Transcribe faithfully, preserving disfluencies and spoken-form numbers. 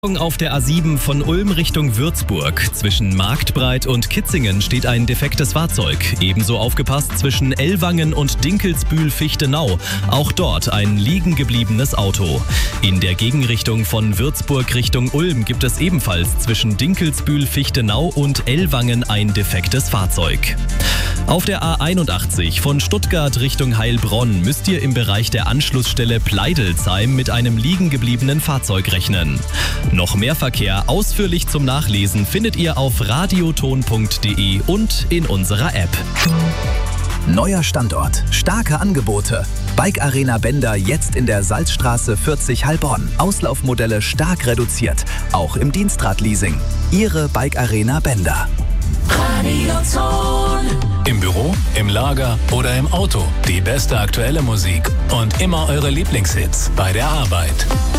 Auf der A sieben von Ulm Richtung Würzburg. Zwischen Marktbreit und Kitzingen steht ein defektes Fahrzeug. Ebenso aufgepasst zwischen Ellwangen und Dinkelsbühl-Fichtenau. Auch dort ein liegen gebliebenes Auto. In der Gegenrichtung von Würzburg Richtung Ulm gibt es ebenfalls zwischen Dinkelsbühl-Fichtenau und Ellwangen ein defektes Fahrzeug. Auf der A einundachtzig von Stuttgart Richtung Heilbronn müsst ihr im Bereich der Anschlussstelle Pleidelsheim mit einem liegen gebliebenen Fahrzeug rechnen. Noch mehr Verkehr ausführlich zum Nachlesen findet ihr auf radioton punkt de und in unserer App. Neuer Standort, starke Angebote. Bike Arena Bender jetzt in der Salzstraße vierzig Heilbronn. Auslaufmodelle stark reduziert, auch im Dienstradleasing. Ihre Bike Arena Bender. Radioton. Im Büro, im Lager oder im Auto. Die beste aktuelle Musik und immer eure Lieblingshits bei der Arbeit.